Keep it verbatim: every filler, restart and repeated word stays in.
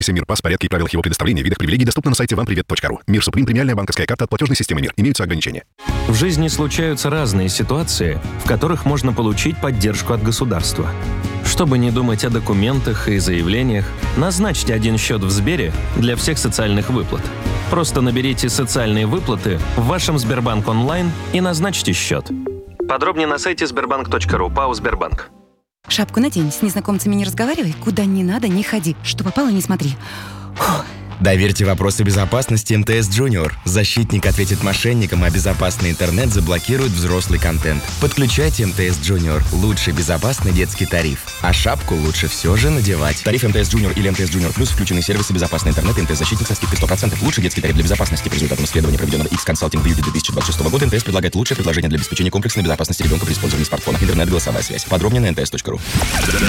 Мир Пас, порядки и правилах его предоставления, видах привилегий доступны на сайте вам привет точка ру. Мир Суприм, премиальная банковская карта от платежной системы Мир. Имеются ограничения. В жизни случаются разные ситуации, в которых можно получить поддержку от государства. Чтобы не думать о документах и заявлениях, назначьте один счет в Сбере для всех социальных выплат. Просто наберите «Социальные выплаты» в вашем Сбербанк онлайн и назначьте счет. Подробнее на сайте сбербанк точка ру. ПАО «Сбербанк». Шапку надень, с незнакомцами не разговаривай, куда не надо, не ходи. Что попало, не смотри. Фух. Доверьте вопросы безопасности эм тэ эс Junior. Защитник ответит мошенникам, а безопасный интернет заблокирует взрослый контент. Подключайте эм тэ эс Junior. Лучший безопасный детский тариф. А шапку лучше все же надевать. Тариф эм тэ эс Junior или эм тэ эс Junior Plus включены сервисы безопасный интернет и эм тэ эс-защитник со скидкой сто процентов. Лучший детский тариф для безопасности. По результатам исследования, проведенного X-Consulting Beauty две тысячи двадцать шестого года, эм тэ эс предлагает лучшее предложение для обеспечения комплексной безопасности ребенка при использовании смартфона. Интернет, голосовая связь. Подробнее на эн тэ эс точка ру.